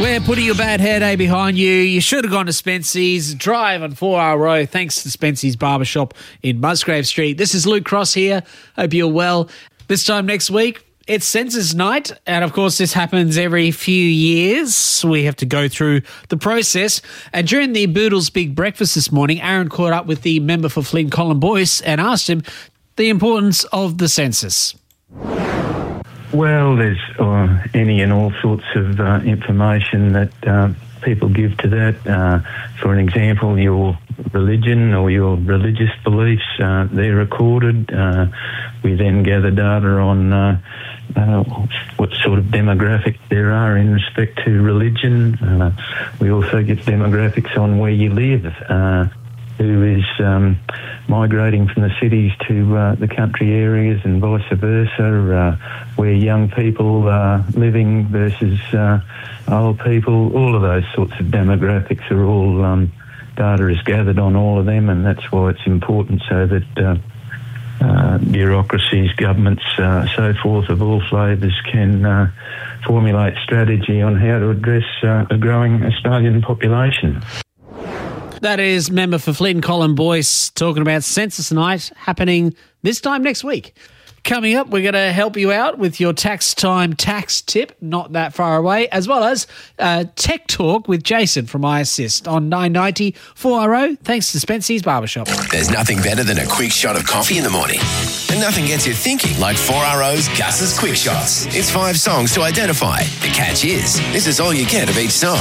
We're putting your bad hair day behind you. You should have gone to Spency's. Drive on 4R Road. Thanks to Spency's Barbershop in Musgrave Street. This is Luke Cross here. Hope you're well. This time next week, it's Census Night. And, of course, this happens every few years. We have to go through the process. And during the Boodles Big Breakfast this morning, Aaron caught up with the member for Flynn, Colin Boyce, and asked him the importance of the census. Well, there's any and all sorts of information that people give to that. For an example, your religion or your religious beliefs, they're recorded. We then gather data on what sort of demographic there are in respect to religion. We also get demographics on where you live. Who is migrating from the cities to the country areas and vice versa, where young people are living versus old people. All of those sorts of demographics are all data is gathered on all of them, and that's why it's important so that bureaucracies, governments, so forth of all flavours can formulate strategy on how to address a growing Australian population. That is member for Flynn, Colin Boyce, talking about Census Night happening this time next week. Coming up, we're going to help you out with your tax time tax tip, not that far away, as well as Tech Talk with Jason from iAssist on 990 4RO, thanks to Spency's Barbershop. There's nothing better than a quick shot of coffee in the morning. And nothing gets you thinking like 4RO's Gus's Quick Shots. It's 5 songs to identify. The catch is, this is all you get of each song.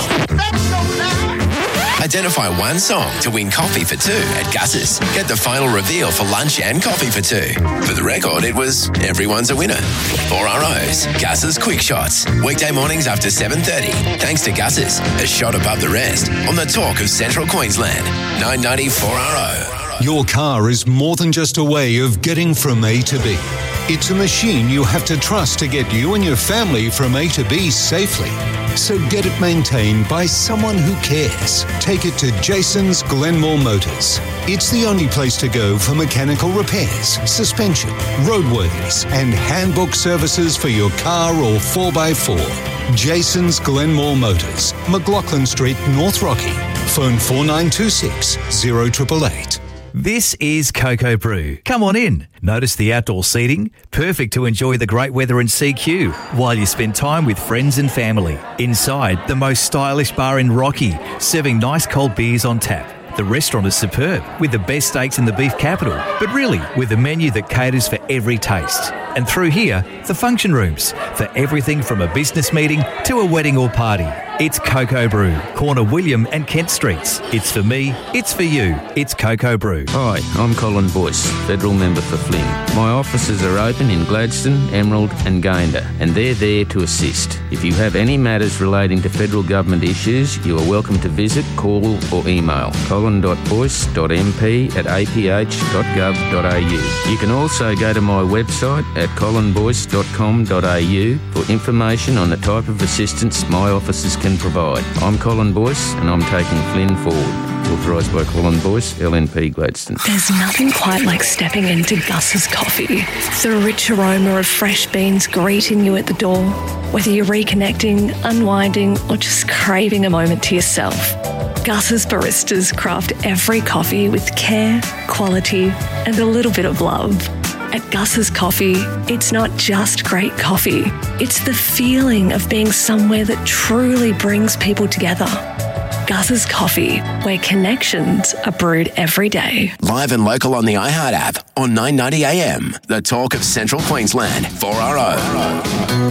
Identify one song to win coffee for 2 at Gus's. Get the final reveal for lunch and coffee for 2. For the record, it was everyone's a winner. 4RO's Gus's Quick Shots. Weekday mornings after 7:30. Thanks to Gus's, a shot above the rest on the talk of Central Queensland. 990 4RO. Your car is more than just a way of getting from A to B. It's a machine you have to trust to get you and your family from A to B safely. So get it maintained by someone who cares. Take it to Jason's Glenmore Motors. It's the only place to go for mechanical repairs, suspension, roadworthies, and handbook services for your car or 4x4. Jason's Glenmore Motors, McLaughlin Street, North Rocky. Phone 4926 0888. This is Cocoa Brew. Come on in. Notice the outdoor seating? Perfect to enjoy the great weather in CQ while you spend time with friends and family. Inside, the most stylish bar in Rocky, serving nice cold beers on tap. The restaurant is superb, with the best steaks in the beef capital, but really with a menu that caters for every taste. And through here, the function rooms, for everything from a business meeting to a wedding or party. It's Cocoa Brew, corner William and Kent Streets. It's for me, it's for you, it's Cocoa Brew. Hi, I'm Colin Boyce, Federal Member for Flynn. My offices are open in Gladstone, Emerald and Gayndah, and they're there to assist. If you have any matters relating to federal government issues, you are welcome to visit, call or email colin.boyce.mp@aph.gov.au. You can also go to my website at colinboyce.com.au for information on the type of assistance my offices can provide. I'm Colin Boyce and I'm taking Flynn forward. Authorised by Colin Boyce, LNP Gladstone. There's nothing quite like stepping into Gus's coffee. The rich aroma of fresh beans greeting you at the door. Whether you're reconnecting, unwinding, or just craving a moment to yourself, Gus's baristas craft every coffee with care, quality, and a little bit of love. At Gus's Coffee, it's not just great coffee. It's the feeling of being somewhere that truly brings people together. Gus's Coffee, where connections are brewed every day. Live and local on the iHeart app on 990 AM. The talk of Central Queensland. 4RO.